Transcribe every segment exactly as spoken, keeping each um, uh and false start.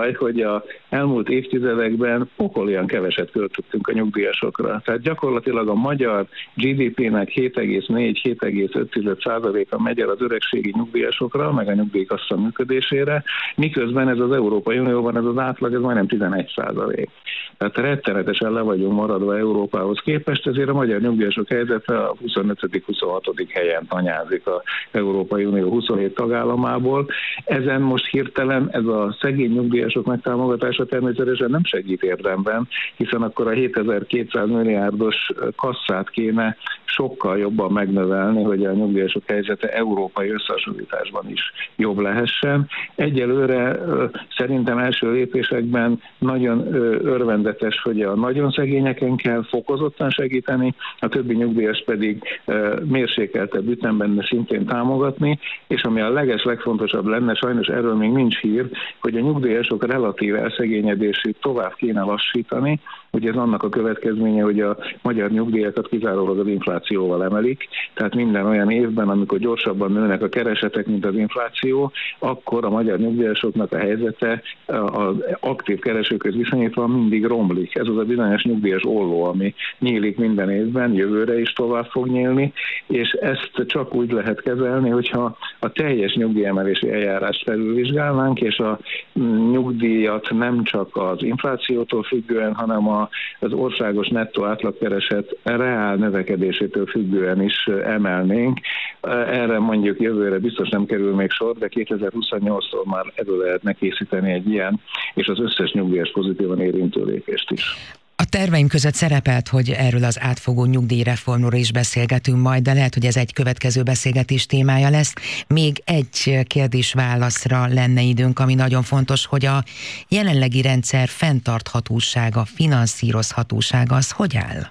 baj, hogy a elmúlt évtizedekben pokolian keveset költöttünk a nyugdíjasokra. Tehát gyakorlatilag a magyar gé dé pének hét egész négy - hét egész öt százaléka megy el az öregségi nyugdíjasokra, meg a nyugdíjkassa működésére, miközben ez az Európai Unióban ez az átlag, ez majdnem tizenegy százalék. Tehát rettenetesen le vagyunk maradva Európához képest, ezért a magyar nyugdíjasok helyzete a huszonötödik - huszonhatodik helyen tanyázik az Európai Unió huszonhét tagállamából. Ezen most hirtelen ez a szegény nyugdíjasok megtámogatása természetesen nem segít érdemben, hiszen akkor a hétezer-kétszáz milliárdos kasszát kéne sokkal jobban megnövelni, hogy a nyugdíjasok helyzete európai összehasonlításban is jobb lehessen. Egyelőre szerintem első lépésekben nagyon örvendetes, hogy a nagyon szegényeken kell fokozottan segíteni, a többi nyugdíjas pedig mérsékeltebb ütemben, de szintén támogatni, és ami a leges legfontosabb lenne, sajnos erről még nincs hír, hogy a nyugdíjasok relatív elszegényedését tovább kéne lassítani. Ugye ez annak a következménye, hogy a magyar nyugdíjakat kizárólag az inflációval emelik, tehát minden olyan évben, amikor gyorsabban nőnek a keresetek, mint az infláció, akkor a magyar nyugdíjasoknak a helyzete az aktív keresőkhöz viszonyítva mindig romlik. Ez az a bizonyos nyugdíjas olló, ami nyílik minden évben, jövőre is tovább fog nyílni, és ezt csak úgy lehet kezelni, hogyha a teljes nyugdíjemelési eljárást felülvizsgálnánk, és a nyugdíjat nem csak az inflációtól függően, hanem a az országos nettó átlagkereset reál növekedésétől függően is emelnénk. Erre mondjuk jövőre biztos nem kerül még sor, de kétezer-huszonnyolctól már elő lehetne készíteni egy ilyen, és az összes nyugdíjas pozitívan érintő lépést is. A terveim között szerepelt, hogy erről az átfogó nyugdíjreformról is beszélgetünk majd, de lehet, hogy ez egy következő beszélgetés témája lesz. Még egy kérdés-válaszra lenne időnk, ami nagyon fontos, hogy a jelenlegi rendszer fenntarthatósága, finanszírozhatósága, az hogy áll?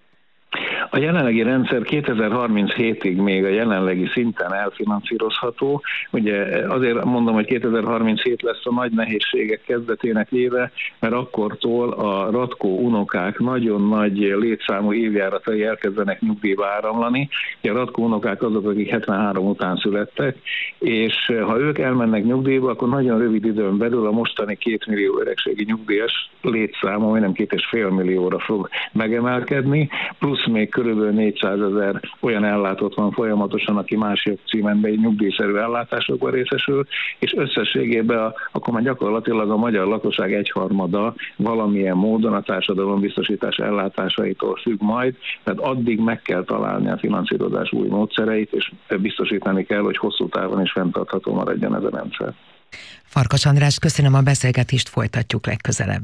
A jelenlegi rendszer kétezer-harminchétig még a jelenlegi szinten elfinanszírozható. Ugye azért mondom, hogy kétezer-harminchét lesz a nagy nehézségek kezdetének éve, mert akkortól a ratkó unokák nagyon nagy létszámú évjáratai elkezdenek nyugdíjba áramlani. A ratkó unokák azok, akik hetvenhárom után születtek, és ha ők elmennek nyugdíjba, akkor nagyon rövid időn belül a mostani két millió öregségi nyugdíjas létszáma majdnem két és fél millióra fog megemelkedni, plusz még körülbelül négyszázezer olyan ellátott van folyamatosan, aki más jogcímen be nyugdíjszerű ellátásokban részesül, és összességében akkor már gyakorlatilag a magyar lakosság egyharmada valamilyen módon a társadalombiztosítás ellátásaitól függ majd, tehát addig meg kell találni a finanszírozás új módszereit, és biztosítani kell, hogy hosszú távon is fenntartható maradjon ez a rendszer. Farkas András, köszönöm a beszélgetést, folytatjuk legközelebb.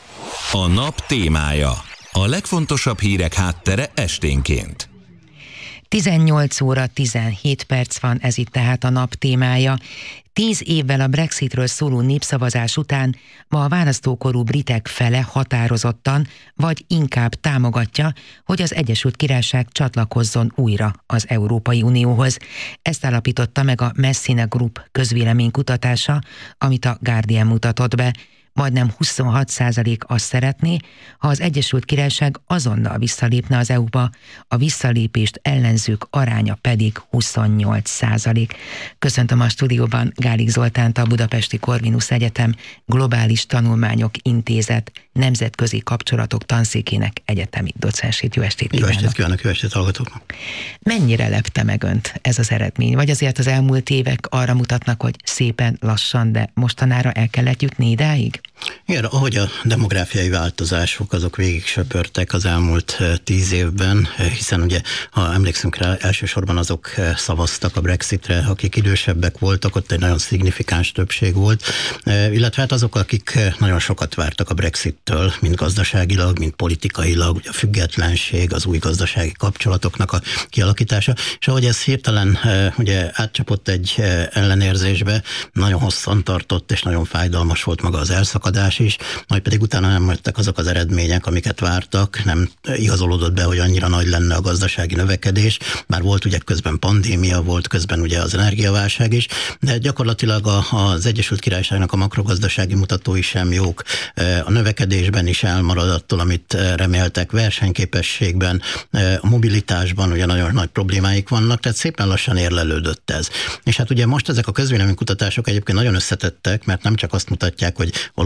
A nap témája. A legfontosabb hírek háttere esténként. tizennyolc óra tizenhét perc van, ez itt tehát a nap témája. Tíz évvel a Brexitről szóló népszavazás után ma a választókorú britek fele határozottan, vagy inkább támogatja, hogy az Egyesült Királyság csatlakozzon újra az Európai Unióhoz. Ezt állapította meg a Messina Group közvéleménykutatása, amit a Guardian mutatott be. Majdnem huszonhat százalék azt szeretné, ha az Egyesült Királyság azonnal visszalépne az é u-ba, a visszalépést ellenzők aránya pedig huszonnyolc százalék. Köszöntöm a stúdióban Gálik Zoltánt, a Budapesti Corvinus Egyetem Globális Tanulmányok Intézet nemzetközi kapcsolatok tanszékének egyetemi docensét. Jó estét kívánok! Jó estét kívánok, jó estét hallgatóknak! Mennyire lepte meg önt ez az eredmény? Vagy azért az elmúlt évek arra mutatnak, hogy szépen lassan, de mostanára el kellett jutni idáig? Igen, ahogy a demográfiai változások azok végig söpörtek az elmúlt tíz évben, hiszen ugye, ha emlékszünk rá, elsősorban azok szavaztak a Brexitre, akik idősebbek voltak, ott egy nagyon szignifikáns többség volt, illetve hát azok, akik nagyon sokat vártak a Brexittől, mind gazdaságilag, mind politikailag, ugye a függetlenség, az új gazdasági kapcsolatoknak a kialakítása, és ahogy ez hirtelen ugye átcsapott egy ellenérzésbe, nagyon hosszan tartott, és nagyon fájdalmas volt maga az elszakadás is, majd pedig utána nem jöttek azok az eredmények, amiket vártak, nem igazolódott be, hogy annyira nagy lenne a gazdasági növekedés, bár volt ugye közben pandémia, volt közben ugye az energiaválság is, de gyakorlatilag a, az Egyesült Királyságnak a makrogazdasági mutatói sem jók, a növekedésben is elmarad attól, amit reméltek, versenyképességben, a mobilitásban ugye nagyon nagy problémáik vannak, tehát szépen lassan érlelődött ez. És hát ugye most ezek a közvéleménykutatások egyébként nagyon összetettek, mert nem csak azt mutatják, hogy